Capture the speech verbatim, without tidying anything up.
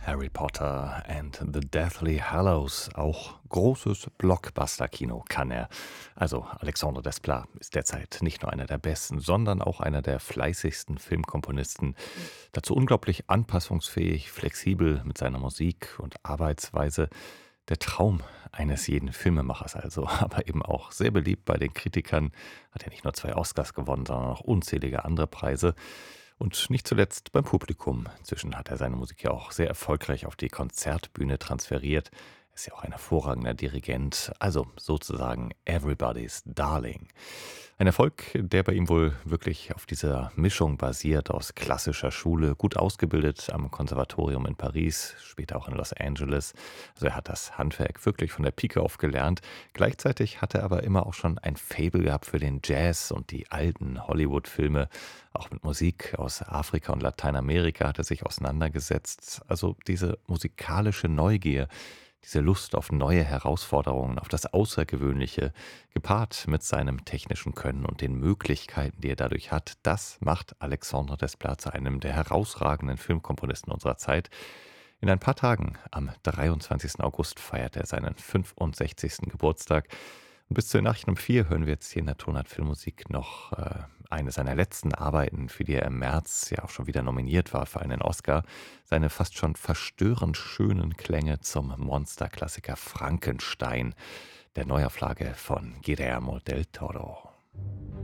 Harry Potter and the Deathly Hallows, auch großes Blockbuster-Kino kann er. Also Alexandre Desplat ist derzeit nicht nur einer der besten, sondern auch einer der fleißigsten Filmkomponisten. Dazu unglaublich anpassungsfähig, flexibel mit seiner Musik und Arbeitsweise. Der Traum eines jeden Filmemachers also, aber eben auch sehr beliebt bei den Kritikern. Hat ja nicht nur zwei Oscars gewonnen, sondern auch unzählige andere Preise. Und nicht zuletzt beim Publikum. Inzwischen hat er seine Musik ja auch sehr erfolgreich auf die Konzertbühne transferiert. Er ist ja auch ein hervorragender Dirigent, also sozusagen Everybody's Darling. Ein Erfolg, der bei ihm wohl wirklich auf dieser Mischung basiert aus klassischer Schule, gut ausgebildet am Konservatorium in Paris, später auch in Los Angeles. Also er hat das Handwerk wirklich von der Pike auf gelernt. Gleichzeitig hat er aber immer auch schon ein Faible gehabt für den Jazz und die alten Hollywood-Filme. Auch mit Musik aus Afrika und Lateinamerika hat er sich auseinandergesetzt. Also diese musikalische Neugier, diese Lust auf neue Herausforderungen, auf das Außergewöhnliche, gepaart mit seinem technischen Können und den Möglichkeiten, die er dadurch hat, das macht Alexandre Desplat zu einem der herausragenden Filmkomponisten unserer Zeit. In ein paar Tagen, am dreiundzwanzigsten August, feiert er seinen fünfundsechzigsten Geburtstag. Und bis zur Nachrichten um vier hören wir jetzt hier in der Tonart Filmmusik noch äh, eine seiner letzten Arbeiten, für die er im März ja auch schon wieder nominiert war für einen Oscar. Seine fast schon verstörend schönen Klänge zum Monsterklassiker Frankenstein, der Neuauflage von Guillermo del Toro.